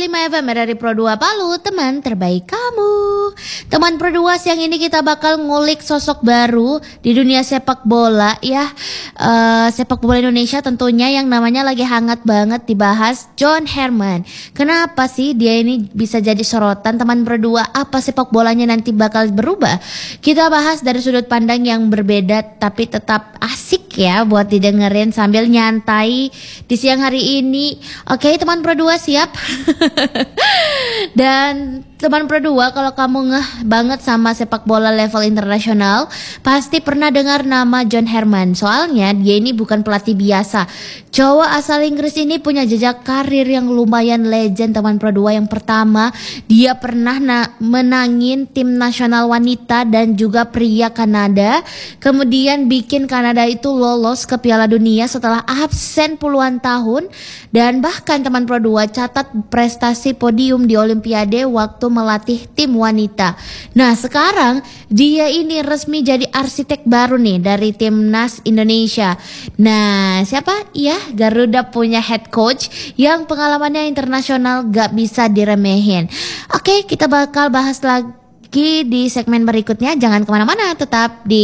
105 FM dari Pro 2 Palu, teman terbaik kamu. Teman Pro 2, siang ini kita bakal ngulik sosok baru di dunia sepak bola ya. Sepak bola Indonesia tentunya yang namanya lagi hangat banget dibahas, John Herman. Kenapa sih dia ini bisa jadi sorotan, teman Pro 2? Apa sepak bolanya nanti bakal berubah? Kita bahas dari sudut pandang yang berbeda tapi tetap asik ya buat didengerin sambil nyantai di siang hari ini. Oke, teman Pro 2 siap? Dan teman Pro 2, kalau kamu ngeh banget sama sepak bola level internasional, pasti pernah dengar nama John Herman. Soalnya dia ini bukan pelatih biasa. Cowok asal Inggris ini punya jejak karir yang lumayan legend, teman Pro 2. Yang pertama, dia pernah menangin tim nasional wanita dan juga pria Kanada. Kemudian bikin Kanada itu lolos ke Piala Dunia setelah absen puluhan tahun. Dan bahkan teman Pro 2 catat prestasi podium di Olimpiade waktu melatih tim wanita. Nah, sekarang dia ini resmi jadi arsitek baru nih dari timnas Indonesia. Nah, siapa? Ya, Garuda punya head coach yang pengalamannya internasional gak bisa diremehin. Oke, kita bakal bahas lagi di segmen berikutnya. Jangan kemana-mana, tetap di